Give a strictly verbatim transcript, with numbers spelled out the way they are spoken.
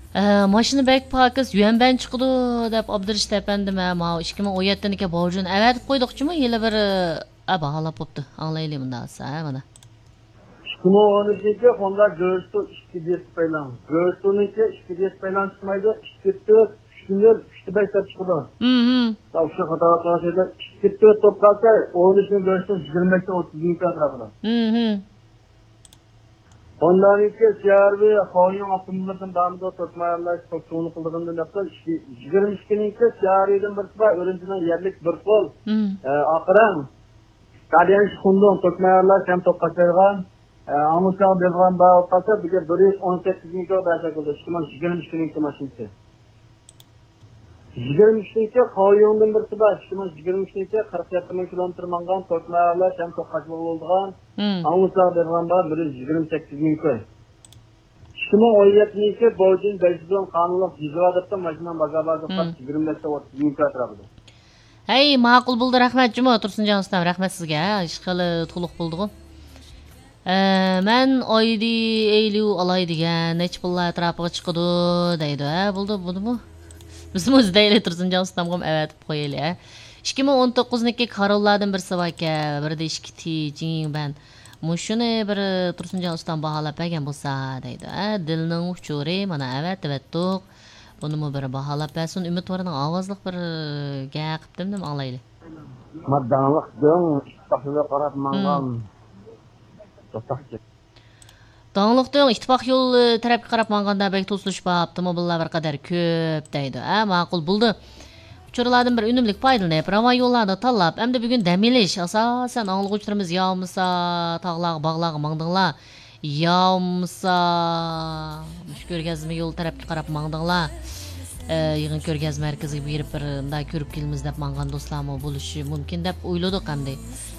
Ee, maşını bek pakız yüen ben çıkıdı dep Abdırıştı efendim ha ma ikki ming o'n yettiniki borcunu evetip koydukçu mu yılı bir a bahalap boptu anlayayım bundan sonra ha mana. ikki ming o'n uchinchi onda go'shti ikki yuz paylan. Go'shtiniki ikki yuz paylan chiqmaydi, ikki to'rt kunlar ikki besh deb chiqadi. Mhm. Tavsiya xato qilishda ikki to'rt to'plasa o'n uch ming go'shti yigirma ikki o'ttiz ming atrofida. Mhm. Ondan iki siyarbi Xonyun avtomobildan damda tutmayanlar to'qsonni qildiganda yapsa yigirma ikkinchi siyariden bir sıra öğrenciden yerlik bir kol. Mhm. Akıran Kadiyan şundun tutmayanlar hem toplaşırgan Amusal bezgan bağ olsa bir de bir yüz on sekiz bin kilo başa kıldı. Şuman yigirma ikkinchi maşinisi. yigirma ikkinchi Xonyundan bir sıra şuman yigirma ikkinchi qirq yetti ming kilometr mangan tutmayanlar hem toplaşma oldugan Amusal bezgan bağ bir yüz yigirma sakkiz bin kilo. ikki ming o'n yettinchi borcun besh yuz qonunliq yig'iladi majmua bazabaga yigirma o'ttiz ming atrofida. Hey ma'qul bo'ldi rahmat Jumo Tursunjon ustam rahmat sizga ishqili to'liq bo'ldi-ku. Men oydi eyli olay degan nech pullar atrofiga chiqadi deydi ha bo'ldi bo'ldi-mu? Bizim o'zdayli Tursunjon ustam ham evet qo'yaylik ha. ikki ming o'n to'qqizniki Karollardan bir savaka birda ikki tijing ben Mushuni bir Tursunjon ustam baholab bergan bo'lsa deydi ha. Dilning uchuri mana evet evet to'q. Bunu mu bir bahalap bersin Ümidvarning ovozliq bir gap qildim deb anglaylik. Maddanliq dong tafsirga qarab mangan. To'xtaqchi. Dаңлыктың ittifoq yo'l tarafga qarab manganda bek to'silish bor, avtomobillar bir qadar ko'p deydi. Ha, ma'qul bo'ldi. Uchurlardan bir unumlik foydalanib, ravon yo'llarni tanlab, hamda bugun dam olish asosan anglovchilarimiz yog'misa, tog'lar, bog'lar mangdinglar. Yağmsa şu ko'rgazma yo'l tarafga qarab mangdinglar. Yig'in ko'rgazma markaziga berib bir bunday ko'rib kelamiz deb mangan do'stlarmi bo'lishi mumkin deb o'yladik hamda.